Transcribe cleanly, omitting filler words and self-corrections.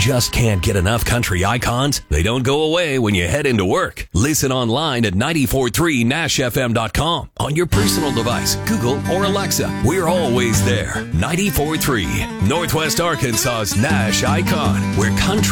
just can't get enough country icons? They don't go away when you head into work. Listen online at 943nashfm.com. On your personal device, Google or Alexa. We're always there. 94.3, Northwest Arkansas's Nash icon, where country